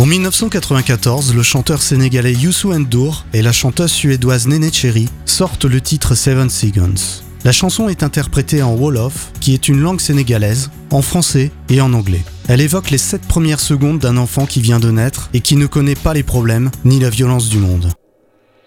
En 1994, le chanteur sénégalais Youssou N'Dour et la chanteuse suédoise Néné Cherry sortent le titre 7 Seconds. La chanson est interprétée en Wolof, qui est une langue sénégalaise, en français et en anglais. Elle évoque les 7 premières secondes d'un enfant qui vient de naître et qui ne connaît pas les problèmes ni la violence du monde.